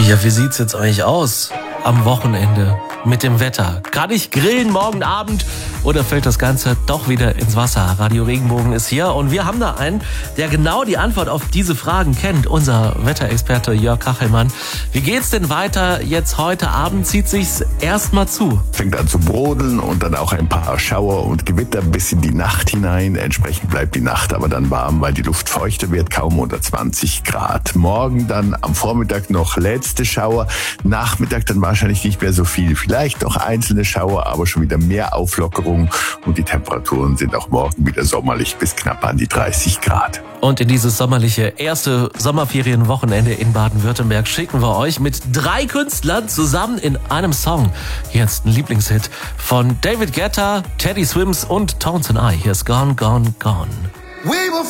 Ja, wie sieht's jetzt eigentlich aus am Wochenende mit dem Wetter? Kann ich grillen morgen Abend oder fällt das Ganze doch wieder ins Wasser? Radio Regenbogen ist hier und wir haben da einen, der genau die Antwort auf diese Fragen kennt. Unser Wetterexperte Jörg Kachelmann. Wie geht's denn weiter jetzt heute Abend? Zieht sich's erstmal zu? Fängt an zu brodeln und dann auch ein paar Schauer und Gewitter bis in die Nacht hinein. Entsprechend bleibt die Nacht aber dann warm, weil die Luft feuchter wird, kaum unter 20 Grad. Morgen dann am Vormittag noch letzte Schauer. Nachmittag dann wahrscheinlich nicht mehr so viel. Vielleicht noch einzelne Schauer, aber schon wieder mehr Auflockerung. Und die Temperaturen sind auch morgen wieder sommerlich bis knapp an die 30 Grad. Und in dieses sommerliche erste Sommerferienwochenende in Baden-Württemberg schicken wir euch mit 3 Künstlern zusammen in einem Song. Jetzt ein Lieblingshit von David Guetta, Teddy Swims und Tones and I. Hier ist Gone, Gone, Gone. We were